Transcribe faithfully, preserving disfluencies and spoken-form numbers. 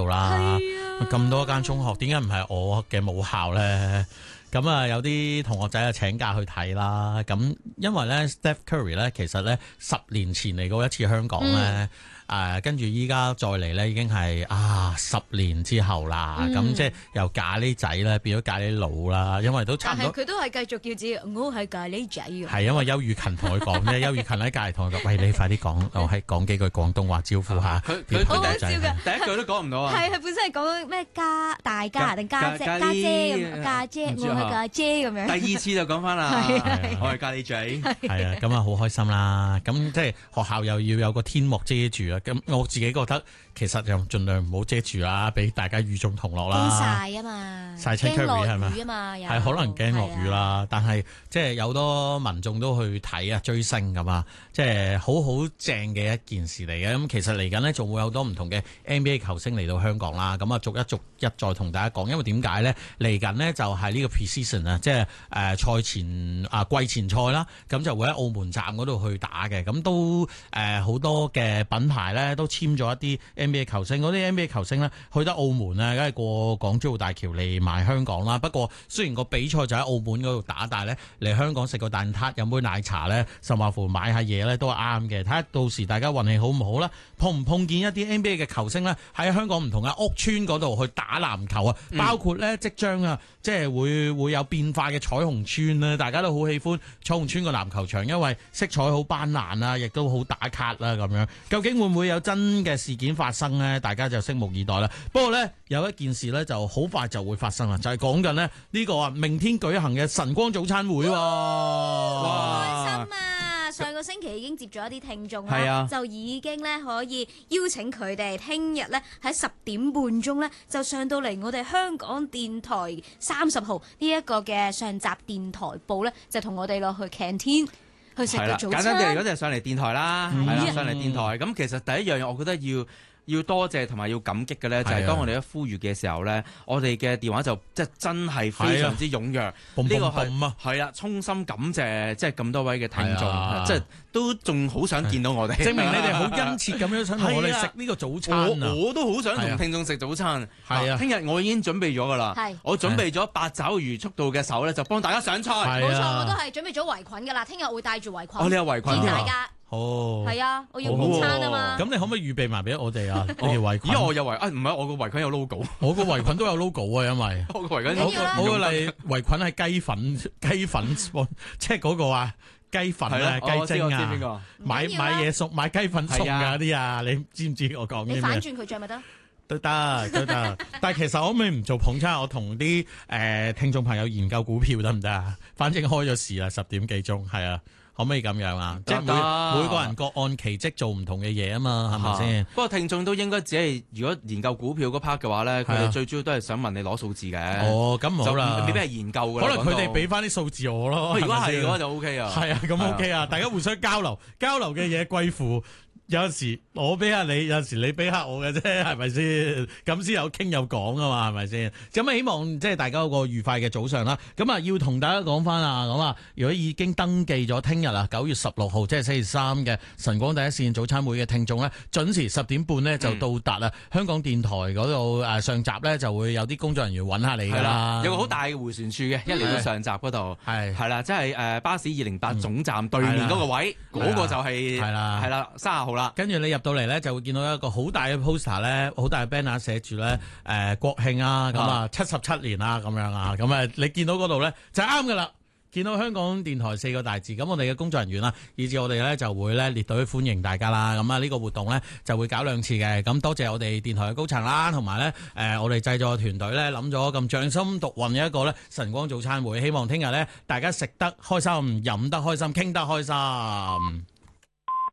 度啦。咁、 啊、 多間中學，點解唔係我嘅母校咧？咁啊，有啲同學仔啊請假去睇啦。咁因為咧 Steph Curry 咧，其實咧十年前嚟過一次香港咧。嗯誒跟住依家再嚟咧，已經係啊十年之後啦。咁、嗯、即係由咖喱仔咧變咗咖喱佬啦。因為都差唔多， 但係佢都係繼續叫自己我係咖喱仔嘅。 係因為邱雨勤同佢講啫，邱雨勤喺隔離同佢講：喂，你快啲講，我係講幾句廣東話招呼下。 佢佢好好笑嘅， 第一句都講唔到啊。 係佢本身係講咩家大家定家姐家姐咁家姐，我係家姐咁樣。 第二次就講翻啦，我係咖喱仔。 係啊，咁啊好開心啦。咁即係學校又要有個天幕遮住啊。咁我自己覺得其實就盡量唔好遮住啦，俾大家雨中同樂啦。 驚曬啊嘛， 曬親 Curry 係咪？ 驚落雨啊嘛， 係可能驚落雨啦。但係即係有多民眾都去睇啊，追星咁啊，即係好好正嘅一件事嚟嘅。咁其實嚟緊呢，仲會有好多唔同嘅 N B A 球星嚟到香港啦。咁啊，逐一逐一再同大家講，因為點解呢？嚟緊呢，就係呢個 pre-season 啊，即係誒賽前啊季前賽啦，咁就會喺澳門站嗰度去打嘅。咁都誒好多嘅品牌咧都簽咗一啲 N B A 球星，嗰啲 N B A 球星咧去得澳門啊，梗係過港珠澳大橋嚟埋香港啦。不過雖然個比賽就喺澳門嗰度打，但係咧嚟香港食個蛋撻、飲杯奶茶咧，甚或乎買下嘢咧都係啱嘅。睇下到時大家運氣好唔好啦，碰唔碰見一啲 N B A 嘅球星咧喺香港唔同嘅屋邨嗰度去打籃球啊，嗯、包括咧即將啊，即係會會有變化嘅彩虹邨咧，大家都好喜歡彩虹邨個籃球場，因為色彩好斑斕啊，亦都好打卡啦咁樣。究竟會唔會有真嘅事件發生呢？大家就拭目以待啦。不過呢，有一件事呢就好快就會發生啦，就係講緊呢呢個啊明天舉行嘅晨光早餐會喎。 哇！開心啊！上個星期已經接咗一啲聽眾啦，啊、就已經咧可以邀請佢哋聽日咧喺十點半鐘咧就上到嚟我哋香港電台三十號呢一個嘅上集電台部咧，就同我哋落去 canteen。去食個早餐。簡單啲嚟講就係上嚟電台啦，係啦、嗯，上嚟電台。咁其實第一樣嘢，我覺得要要多謝同埋要感激嘅咧，就係當我哋一呼籲嘅時候咧，我哋嘅電話就即係真係非常之踴躍。呢個係係啦，衷心感謝即係咁多位嘅聽眾，即係都仲好想見到我哋， 證明你哋好殷切咁樣想同我哋食呢個早餐啊！ 我都好想同聽眾食早餐。 係啊， 聽日我已經準備咗噶啦，我準備咗八爪魚速度嘅手咧，就幫大家上菜。 冇錯，我都係準備咗圍裙噶啦，聽日會帶住圍裙。 哦，你有圍裙大家。 哦， 係啊，我要午餐啊嘛。 咁你可唔可以預備埋俾我哋啊？我條圍裙， 因為我有圍啊，唔係我個圍裙有 logo， 我個圍裙都有 logo 啊，因為我個圍裙我個例圍裙係雞粉雞粉，即係嗰個啊雞粉啊雞精啊，買買嘢送買雞粉送噶啲啊，你知唔知我講咩？ 你反轉佢着咪得？ 都得都得，但係其實我可唔可以唔做捧餐？我同啲誒聽眾朋友研究股票得唔得啊？反正開咗市啦，十點幾鐘係啊。可唔可以咁樣啊？即係每每個人各按其職做唔同嘅嘢啊嘛，係咪先？ 不過聽眾都應該只係如果研究股票嗰 part 嘅話咧，佢哋最主要都係想問你攞數字嘅。哦，咁好啦，未必係研究嘅。可能佢哋俾翻啲數字我咯。如果係嘅話就 OK 啊。係啊，咁 OK 啊，大家互相交流，交流嘅嘢貴乎。有陣時我俾下你，有陣時你俾下我嘅啫，係咪先？咁先有傾有講啊嘛，係咪先？咁啊，希望即係大家有個愉快嘅早上啦。咁啊，要同大家講翻啊，咁啊，如果已經登記咗聽日啊九月十六號，即係星期三嘅晨光第一線早餐會嘅聽眾咧，準時十點半咧就到達啦。嗯、香港電台嗰度誒上集咧就會有啲工作人員揾下你噶啦。有個好大嘅迴旋處嘅，一嚟到上集嗰度係係啦，即係誒巴士二零八總站對面嗰個位，嗰、嗯、個就係係啦係啦三十號。跟住你入到嚟咧，就會見到一個好大嘅 poster 咧，好大嘅 banner 寫住咧，誒、呃、國慶啊，咁啊七十七年啊，咁樣啊，咁啊你見到嗰度咧就啱噶啦，見到香港電台四個大字，咁我哋嘅工作人員啦，以至我哋咧就會咧列隊歡迎大家啦，咁啊呢個活動咧就會搞兩次嘅，咁多謝我哋電台嘅高層啦，同埋咧誒我哋製作團隊咧諗咗咁匠心獨運嘅一個咧晨光早餐會，希望聽日咧大家食得開心，飲得開心，傾得開心。